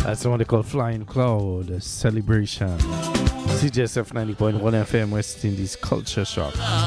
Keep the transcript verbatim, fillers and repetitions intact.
That's the one they call Flying Cloud Celebration. C J S F ninety point one F M West Indies Culture Shock.